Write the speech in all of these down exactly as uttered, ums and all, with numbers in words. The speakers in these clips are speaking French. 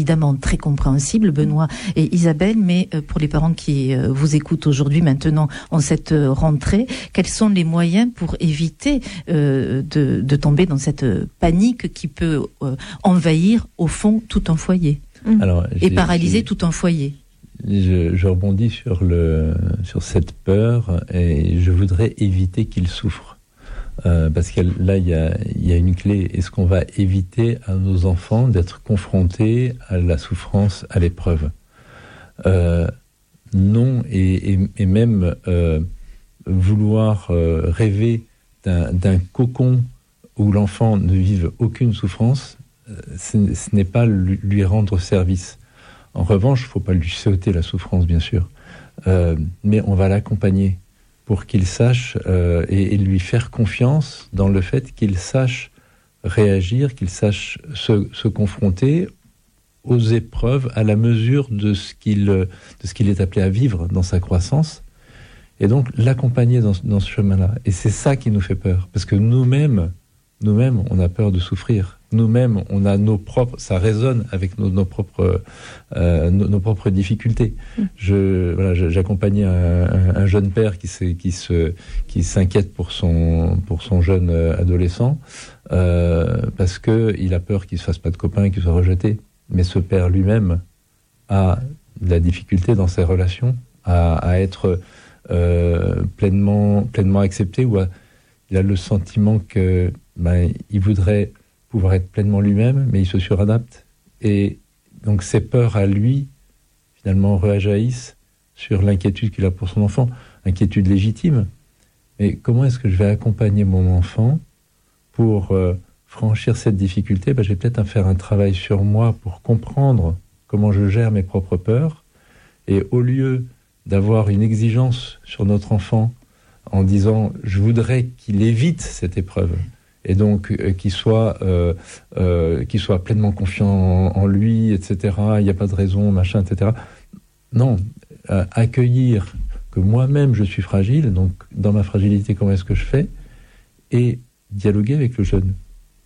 évidemment très compréhensible, Benoît et Isabelle, mais pour les parents qui vous écoutent aujourd'hui, maintenant, en cette rentrée, quels sont les moyens pour éviter euh, de, de tomber dans cette panique qui peut euh, envahir, au fond, tout un foyer Alors, et paralyser tout un foyer? Je, je rebondis sur, le, sur cette peur et je voudrais éviter qu'il souffre. Euh, parce que là, il y a, y a une clé. Est-ce qu'on va éviter à nos enfants d'être confrontés à la souffrance, à l'épreuve? euh, Non, et, et, et même euh, vouloir euh, rêver d'un, d'un cocon où l'enfant ne vive aucune souffrance, euh, ce, ce n'est pas lui, lui rendre service. En revanche, il ne faut pas lui sauter la souffrance, bien sûr, euh, mais on va l'accompagner pour qu'il sache euh, et, et lui faire confiance dans le fait qu'il sache réagir, qu'il sache se, se confronter aux épreuves à la mesure de ce qu'il, de ce qu'il est appelé à vivre dans sa croissance, et donc l'accompagner dans, dans ce chemin-là. Et c'est ça qui nous fait peur, parce que nous-mêmes, nous-mêmes, on a peur de souffrir. Nous-mêmes, on a nos propres, ça résonne avec nos, nos propres, euh, nos, nos propres difficultés. Je, voilà, j'accompagnais un, un, un jeune père qui, qui, se, qui s'inquiète pour son, pour son jeune adolescent, euh, parce que il a peur qu'il se fasse pas de copains et qu'il soit rejeté. Mais ce père lui-même a de la difficulté dans ses relations à, à être euh, pleinement, pleinement accepté, ou à, il a le sentiment que ben, il voudrait pouvoir être pleinement lui-même, mais il se suradapte. Et donc ses peurs à lui, finalement, rejaillissent sur l'inquiétude qu'il a pour son enfant, inquiétude légitime. Mais comment est-ce que je vais accompagner mon enfant pour euh, franchir cette difficulté? Ben, je vais peut-être faire un travail sur moi pour comprendre comment je gère mes propres peurs. Et au lieu d'avoir une exigence sur notre enfant en disant « je voudrais qu'il évite cette épreuve », et donc euh, qu'il soit, euh, euh, qu'il soit pleinement confiant en, en lui, et cetera. Il n'y a pas de raison, machin, et cetera. Non, euh, accueillir que moi-même je suis fragile, donc dans ma fragilité, comment est-ce que je fais? Et dialoguer avec le jeune.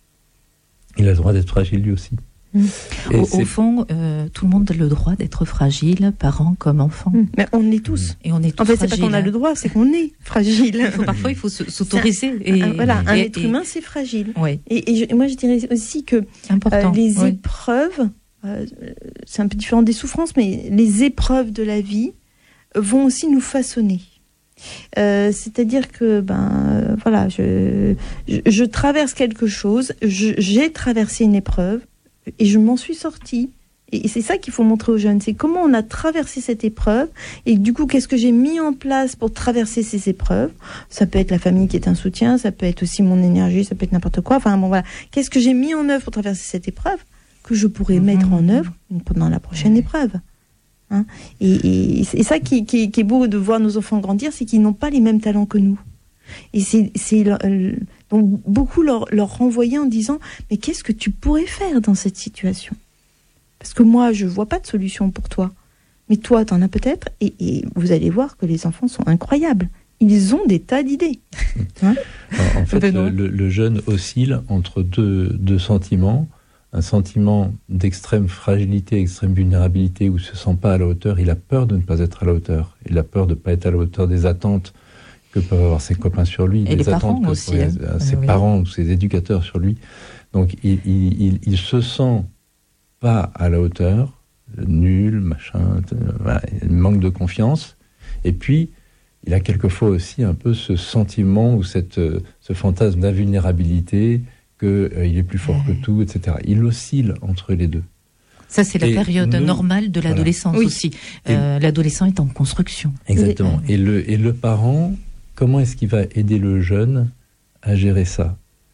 Il a le droit d'être fragile lui aussi. Mmh. Au, au fond, euh, tout le monde a le droit d'être fragile, parents comme enfants. Mmh. Mais on est tous. Et on est tous en fait, fragiles. C'est pas qu'on a le droit, c'est qu'on est fragile. Il faut, parfois, il faut s'autoriser. Et, un, voilà, un et, être et, humain, c'est fragile. Oui. Et, et, je, et moi, je dirais aussi que euh, les oui. épreuves, euh, c'est un peu différent des souffrances, mais les épreuves de la vie vont aussi nous façonner. Euh, c'est-à-dire que ben euh, voilà, je, je, je traverse quelque chose, je, j'ai traversé une épreuve et je m'en suis sortie. Et, et c'est ça qu'il faut montrer aux jeunes, c'est comment on a traversé cette épreuve et du coup qu'est-ce que j'ai mis en place pour traverser ces épreuves. Ça peut être la famille qui est un soutien, ça peut être aussi mon énergie, ça peut être n'importe quoi. Enfin bon voilà, qu'est-ce que j'ai mis en œuvre pour traverser cette épreuve que je pourrais mmh. mettre en œuvre pendant la prochaine mmh. épreuve. Hein, et, et, et ça qui, qui, qui est beau de voir nos enfants grandir, c'est qu'ils n'ont pas les mêmes talents que nous. Et c'est, c'est euh, donc beaucoup leur, leur renvoyer en disant mais qu'est-ce que tu pourrais faire dans cette situation? Parce que moi je vois pas de solution pour toi, mais toi t'en as peut-être. Et, et vous allez voir que les enfants sont incroyables. Ils ont des tas d'idées. Hein en, en fait, le, le, le jeune oscille entre deux, deux sentiments. Un sentiment d'extrême fragilité, extrême vulnérabilité, où il ne se sent pas à la hauteur. Il a peur de ne pas être à la hauteur. Il a peur de ne pas être à la hauteur des attentes que peuvent avoir ses copains sur lui, et des les attentes que aussi, hein. ses oui. parents ou ses éducateurs sur lui. Donc il, il, il, il se sent pas à la hauteur, nul, machin, voilà, il manque de confiance. Et puis, il a quelquefois aussi un peu ce sentiment ou cette, ce fantasme d'invulnérabilité, qu'il euh, est plus fort que tout, et cetera. Il oscille entre les deux. Ça, c'est la et période nous, normale de l'adolescence voilà. aussi. Euh, l'adolescent est en construction. Exactement. Et le, et le parent, comment est-ce qu'il va aider le jeune à gérer ça?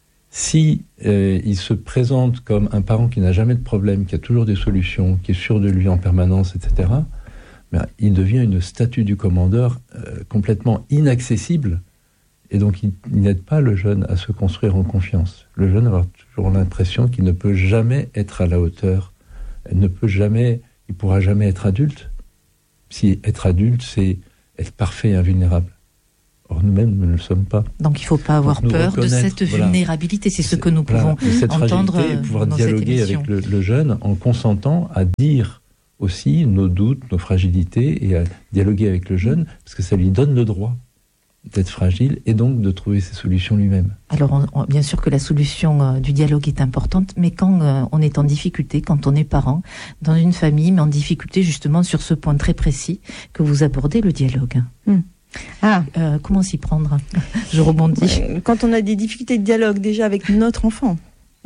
Si euh, il se présente comme un parent qui n'a jamais de problème, qui a toujours des solutions, qui est sûr de lui en permanence, et cetera, ben, il devient une statue du commandeur euh, complètement inaccessible. Et donc, il, il n'aide pas le jeune à se construire en confiance. Le jeune va avoir toujours l'impression qu'il ne peut jamais être à la hauteur. Il ne peut jamais, il ne pourra jamais être adulte. Si être adulte, c'est être parfait et invulnérable. Or, nous-mêmes, nous ne le sommes pas. Donc, il ne faut pas avoir peur de cette voilà. vulnérabilité. C'est, c'est ce que nous pouvons voilà, cette entendre et pouvoir dialoguer avec le, le jeune en consentant à dire aussi nos doutes, nos fragilités, et à dialoguer avec le jeune, parce que ça lui donne le droit d'être fragile et donc de trouver ses solutions lui-même. Alors, on, on, bien sûr que la solution euh, du dialogue est importante, mais quand euh, on est en difficulté, quand on est parent, dans une famille, mais en difficulté justement sur ce point très précis que vous abordez, le dialogue. Mmh. Ah, euh, comment s'y prendre? Je rebondis. Quand on a des difficultés de dialogue déjà avec notre enfant,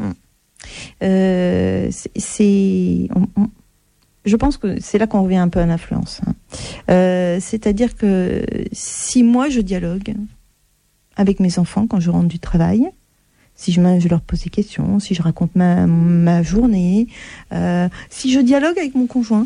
euh, c'est, c'est on, on, je pense que c'est là qu'on revient un peu à l'influence. Euh, c'est-à-dire que si moi je dialogue avec mes enfants quand je rentre du travail, si je, je leur pose des questions, si je raconte ma, ma journée, euh, si je dialogue avec mon conjoint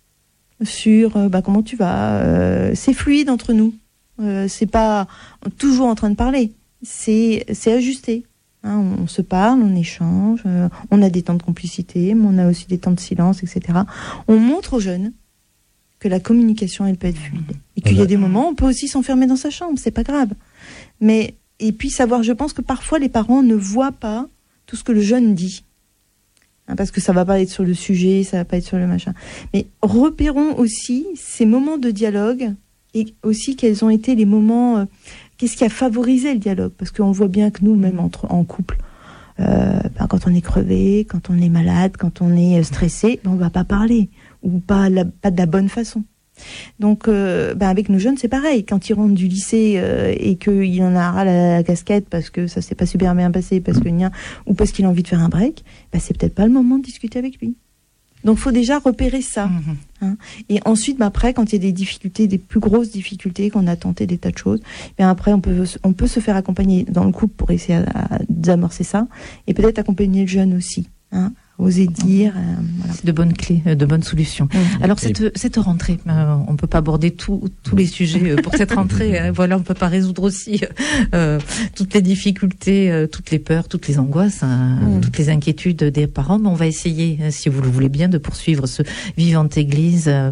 sur euh, bah, comment tu vas, euh, c'est fluide entre nous. Euh, c'est pas toujours en train de parler, c'est, c'est ajusté. Hein, on, on se parle, on échange, euh, on a des temps de complicité, mais on a aussi des temps de silence, et cetera. On montre aux jeunes que la communication, elle peut être fluide. Et qu'il y a des moments, on peut aussi s'enfermer dans sa chambre, c'est pas grave. Mais, et puis savoir, je pense que parfois les parents ne voient pas tout ce que le jeune dit. Hein, parce que ça va pas être sur le sujet, ça va pas être sur le machin. Mais repérons aussi ces moments de dialogue et aussi quels ont été les moments... Euh, Qu'est-ce qui a favorisé le dialogue? Parce qu'on voit bien que nous, même entre, en couple, euh, ben quand on est crevé, quand on est malade, quand on est stressé, ben on va pas parler, ou pas, la, pas de la bonne façon. Donc, euh, ben avec nos jeunes, c'est pareil. Quand ils rentrent du lycée euh, et qu'il en a ras la, la casquette parce que ça s'est pas super bien passé, parce que nia, ou parce qu'il a envie de faire un break, ben c'est peut-être pas le moment de discuter avec lui. Donc, il faut déjà repérer ça. Mmh. Hein. Et ensuite, bah, après, quand il y a des difficultés, des plus grosses difficultés, qu'on a tenté des tas de choses, bien après, on peut, on peut se faire accompagner dans le couple pour essayer à, à d'amorcer ça. Et peut-être accompagner le jeune aussi. Hein. Oser dire. Euh, voilà. C'est de bonnes clés, de bonnes solutions. Mmh. Alors, cette, cette rentrée, euh, on ne peut pas aborder tout, tous les sujets pour cette rentrée. Hein, voilà, on ne peut pas résoudre aussi euh, toutes les difficultés, euh, toutes les peurs, toutes les angoisses, hein, mmh. toutes les inquiétudes des parents. Mais on va essayer, si vous le voulez bien, de poursuivre ce Vivante Église euh,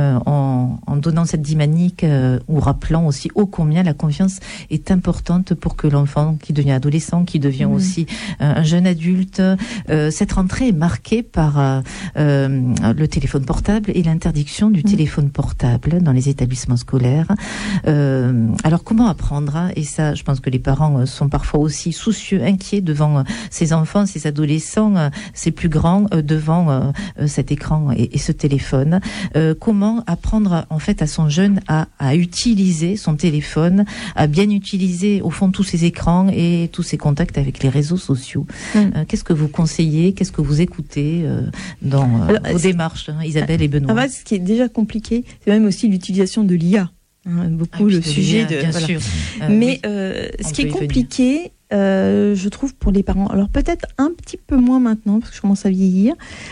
en, en donnant cette dynamique euh, ou rappelant aussi ô combien la confiance est importante pour que l'enfant qui devient adolescent, qui devient mmh. aussi euh, un jeune adulte, euh, cette rentrée est marqué par euh, euh, le téléphone portable et l'interdiction du mmh. téléphone portable dans les établissements scolaires. Euh, alors comment apprendre hein, et ça, je pense que les parents sont parfois aussi soucieux, inquiets devant euh, ces enfants, ces adolescents, euh, ces plus grands euh, devant euh, cet écran et, et ce téléphone. Euh, comment apprendre en fait à son jeune à, à utiliser son téléphone, à bien utiliser au fond tous ces écrans et tous ces contacts avec les réseaux sociaux. Mmh. Euh, qu'est-ce que vous conseillez? Qu'est-ce que vous écoutez euh, dans euh, Alors, vos démarches, hein, Isabelle et Benoît? En fait, ce qui est déjà compliqué, c'est même aussi l'utilisation de l'I A. Hein, beaucoup ah, le sujet de. Bien voilà. sûr. Euh, Mais euh, ce qui est compliqué, euh, je trouve pour les parents. Alors peut-être un petit peu moins maintenant parce que je commence à vieillir.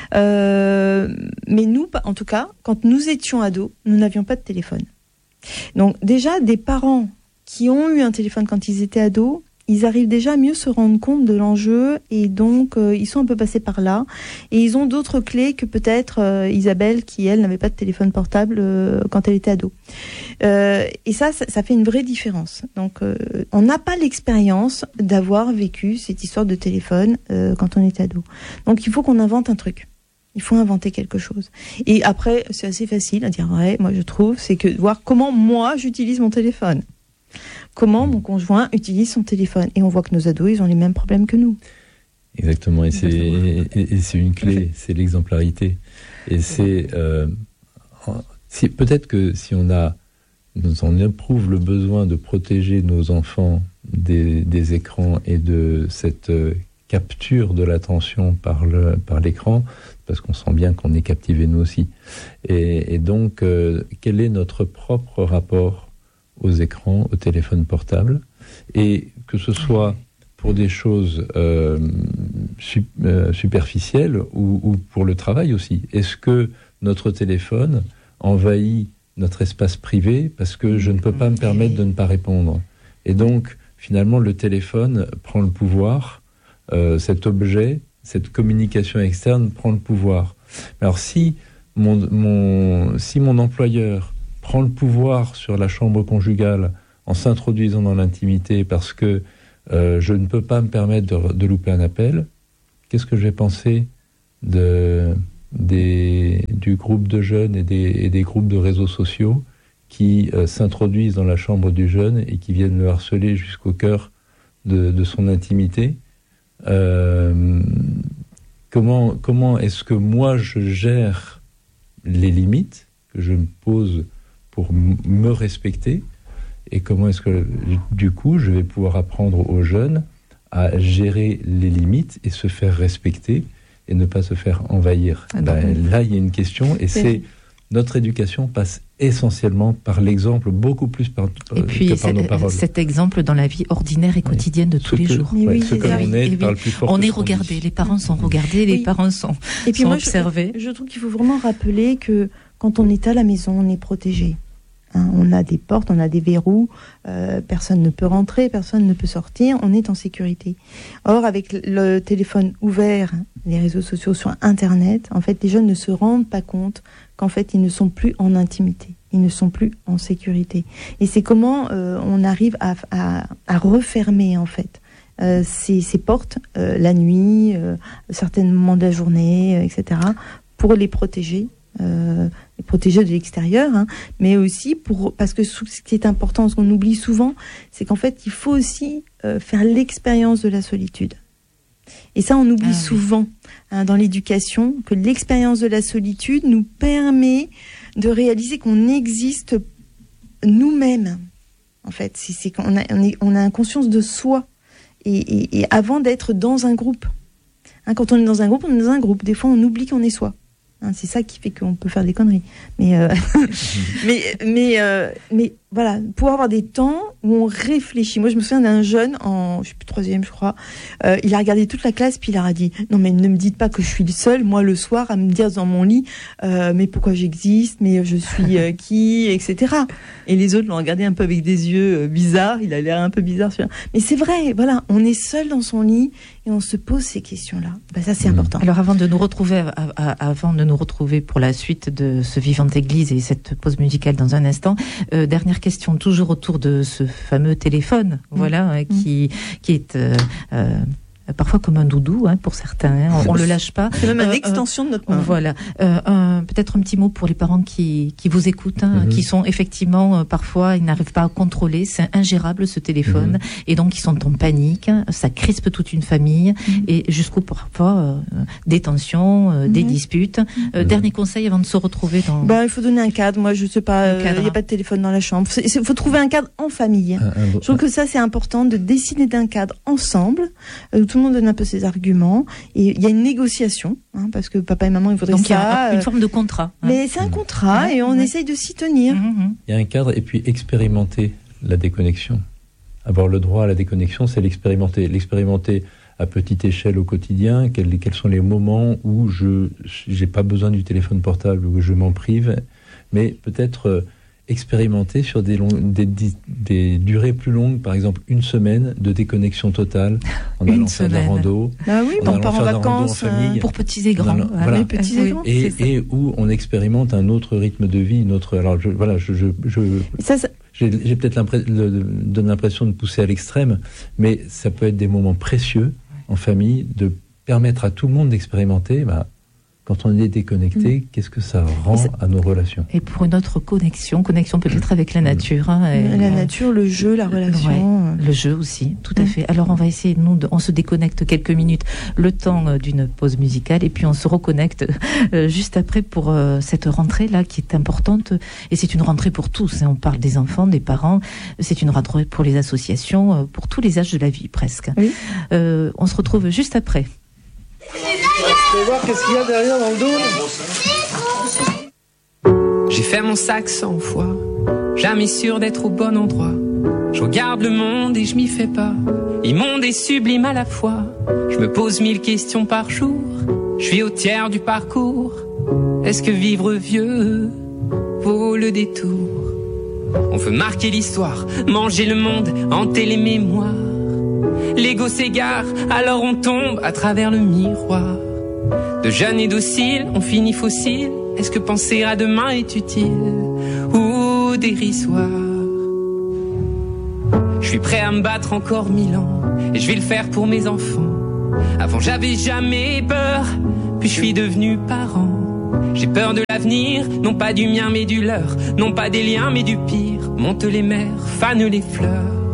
Euh, mais nous, en tout cas, quand nous étions ados, nous n'avions pas de téléphone. Donc déjà, des parents qui ont eu un téléphone quand ils étaient ados, ils arrivent déjà à mieux se rendre compte de l'enjeu et donc euh, ils sont un peu passés par là et ils ont d'autres clés que peut-être euh, Isabelle qui elle n'avait pas de téléphone portable euh, quand elle était ado. Euh, et ça, ça, ça fait une vraie différence. Donc euh, on n'a pas l'expérience d'avoir vécu cette histoire de téléphone euh, quand on était ado. Donc il faut qu'on invente un truc. Il faut inventer quelque chose. Et après, c'est assez facile à dire vrai, moi je trouve, c'est que voir comment moi j'utilise mon téléphone. Comment mon conjoint utilise son téléphone. Et on voit que nos ados, ils ont les mêmes problèmes que nous. Exactement, et c'est, et, et c'est une clé, c'est l'exemplarité. Et c'est, euh, si, peut-être que si on a, on éprouve le besoin de protéger nos enfants des, des écrans et de cette euh, capture de l'attention par, le, par l'écran, parce qu'on sent bien qu'on est captivé nous aussi. Et, et donc, euh, quel est notre propre rapport aux écrans, au téléphone portable, et que ce soit pour des choses euh, su, euh, superficielles ou, ou pour le travail aussi. Est-ce que notre téléphone envahit notre espace privé parce que je ne peux pas me permettre de ne pas répondre? Et donc, finalement, le téléphone prend le pouvoir, euh, cet objet, cette communication externe prend le pouvoir. Alors, si mon, mon, si mon employeur prend le pouvoir sur la chambre conjugale en s'introduisant dans l'intimité parce que euh, je ne peux pas me permettre de, de louper un appel, qu'est-ce que je vais penser de, des, du groupe de jeunes et des, et des groupes de réseaux sociaux qui euh, s'introduisent dans la chambre du jeune et qui viennent le harceler jusqu'au cœur de, de son intimité. Euh, comment, comment est-ce que moi je gère les limites que je me pose pour m- me respecter, et comment est-ce que du coup je vais pouvoir apprendre aux jeunes à gérer les limites et se faire respecter et ne pas se faire envahir. Ah ben, là il y a une question, et c'est, c'est notre éducation passe essentiellement par l'exemple, beaucoup plus par, et puis, que par nos paroles. Cet exemple dans la vie ordinaire et quotidienne oui. de tous ce les que, jours. Ouais, oui, ce que l'on est oui. parle plus fort. On est regardé, les parents sont regardés, oui. les parents sont, et puis sont moi, observés. Je, je trouve qu'il faut vraiment rappeler que quand on est à la maison, on est protégé. Hein, on a des portes, on a des verrous, euh, personne ne peut rentrer, personne ne peut sortir, on est en sécurité. Or, avec le téléphone ouvert, les réseaux sociaux sur Internet, en fait, les jeunes ne se rendent pas compte qu'en fait, ils ne sont plus en intimité, ils ne sont plus en sécurité. Et c'est comment euh, on arrive à, à, à refermer, en fait, euh, ces, ces portes, euh, la nuit, euh, certains moments de la journée, euh, et cetera, pour les protéger. Euh, les protéger de l'extérieur, hein, mais aussi pour, parce que ce qui est important, ce qu'on oublie souvent, c'est qu'en fait, il faut aussi euh, faire l'expérience de la solitude. Et ça, on oublie ah, souvent oui. hein, dans l'éducation, que l'expérience de la solitude nous permet de réaliser qu'on existe nous-mêmes. En fait, c'est, c'est qu'on a, on, est, on a conscience de soi, et, et, et avant d'être dans un groupe. Hein, quand on est dans un groupe, on est dans un groupe. Des fois, on oublie qu'on est soi. Hein, c'est ça qui fait qu'on peut faire des conneries. Mais, euh, mais, mais, euh, mais voilà, pour avoir des temps où on réfléchit. Moi, je me souviens d'un jeune en, je sais plus, troisième, je crois. Euh, il a regardé toute la classe, puis il a dit non, mais ne me dites pas que je suis le seul, moi, le soir, à me dire dans mon lit, euh, mais pourquoi j'existe, mais je suis euh, qui, et cetera. Et les autres l'ont regardé un peu avec des yeux euh, bizarres. Il a l'air un peu bizarre. Mais c'est vrai, voilà, on est seul dans son lit et on se pose ces questions-là. Ben, ça, c'est mmh. important. Alors, avant de nous retrouver, à, à, avant de nous retrouver pour la suite de ce Vivante Église et cette pause musicale dans un instant, euh, dernière question toujours autour de ce fameux téléphone, mmh. voilà, euh, qui qui est euh, euh, parfois comme un doudou hein, pour certains, hein, on, on le lâche pas. C'est même une euh, extension euh, de notre main. Voilà. Euh, un, peut-être un petit mot pour les parents qui qui vous écoutent, hein, mm-hmm. qui sont effectivement euh, parfois ils n'arrivent pas à contrôler, c'est ingérable ce téléphone, mm-hmm. et donc ils sont en panique, ça crispe toute une famille mm-hmm. et jusqu'au parfois euh, des tensions, euh, mm-hmm. des disputes. Euh, mm-hmm. Dernier conseil avant de se retrouver dans. Ben il faut donner un cadre. Moi je sais pas, il euh, n'y a pas de téléphone dans la chambre. Il faut trouver un cadre en famille. Un, un, je trouve un... que ça c'est important de décider d'un cadre ensemble. Euh, tout le monde donne un peu ses arguments et il y a une négociation hein, parce que papa et maman ils voudraient donc ça. Donc il y a une forme de contrat. Hein. Mais c'est un contrat ouais, et on ouais. essaye de s'y tenir. Mmh. Il y a un cadre et puis expérimenter la déconnexion. Avoir le droit à la déconnexion, c'est l'expérimenter. L'expérimenter à petite échelle au quotidien. Quels, quels sont les moments où je j'ai pas besoin du téléphone portable, où je m'en prive, mais peut-être euh, expérimenter sur des, long, des, des, des durées plus longues, par exemple une semaine de déconnexion totale en allant faire de la rando, ah oui, en allant faire de la rando en famille, pour petits et grands, allant, voilà. les petits et grands, et, et où on expérimente un autre rythme de vie, une autre. Alors je, voilà, je, je, je ça, ça... J'ai, j'ai peut-être l'impression, le, donne l'impression de pousser à l'extrême, mais ça peut être des moments précieux en famille de permettre à tout le monde d'expérimenter. Bah, quand on est déconnecté, mmh. qu'est-ce que ça rend ça, à nos relations ? Et pour une autre connexion, connexion peut-être avec la nature. Hein, et, la nature, le jeu, la relation. Ouais, le jeu aussi, tout à mmh. fait. Alors on va essayer, nous, de, on se déconnecte quelques minutes, le temps euh, d'une pause musicale, et puis on se reconnecte euh, juste après pour euh, cette rentrée-là qui est importante. Et c'est une rentrée pour tous. Hein, on parle des enfants, des parents. C'est une rentrée pour les associations, euh, pour tous les âges de la vie presque. Oui. Euh, on se retrouve juste après. Tu veux voir qu'est-ce qu'il y a derrière dans le dos ? J'ai fait mon sac cent fois, jamais sûr d'être au bon endroit. Je regarde le monde et je m'y fais pas, immonde et sublime à la fois. Je me pose mille questions par jour, je suis au tiers du parcours. Est-ce que vivre vieux vaut le détour ? On veut marquer l'histoire, manger le monde, hanter les mémoires. L'ego s'égare, alors on tombe à travers le miroir. De jeunes et dociles, on finit fossile. Est-ce que penser à demain est utile ou dérisoire ? Je suis prêt à me battre encore mille ans, et je vais le faire pour mes enfants. Avant j'avais jamais peur, puis je suis devenu parent. J'ai peur de l'avenir, non pas du mien mais du leur, non pas des liens mais du pire. Monte les mers, fane les fleurs.